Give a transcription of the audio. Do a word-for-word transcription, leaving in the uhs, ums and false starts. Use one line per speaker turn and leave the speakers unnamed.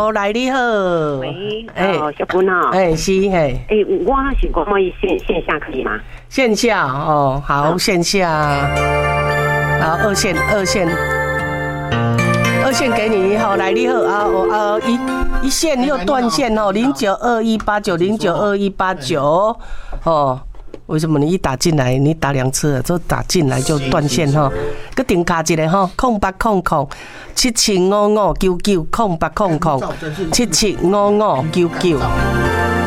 好，来你好。
喂，哦，小姑娘。
哎，是嘿。
哎，我想讲，我线线下可以吗？
线下哦，好，线下。好，二线，二线。二线给你好，来你好啊啊一一线又断线哦，零九二一八九零九二一八九哦，为什么你一打进来，你打两次了，就打进来就断线哈？个定卡一个哈，空八空空七七五五九九空八空空七七五五九九。